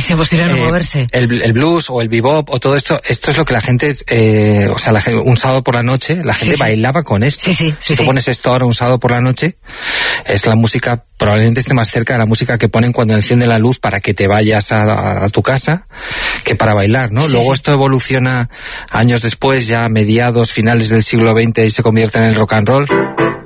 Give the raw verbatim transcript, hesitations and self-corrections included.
Es imposible no eh, moverse. El, el blues o el bebop o todo esto, esto es lo que la gente, eh, o sea, la, un sábado por la noche, la gente sí, bailaba sí. con esto. Sí, sí, sí, si tú sí. pones esto ahora un sábado por la noche, es la música, probablemente esté más cerca de la música que ponen cuando encienden la luz para que te vayas a, a, a tu casa, que para bailar, ¿no? Sí, Luego sí. esto evoluciona años después, ya a mediados, finales del siglo veinte, y se convierte en el rock and roll.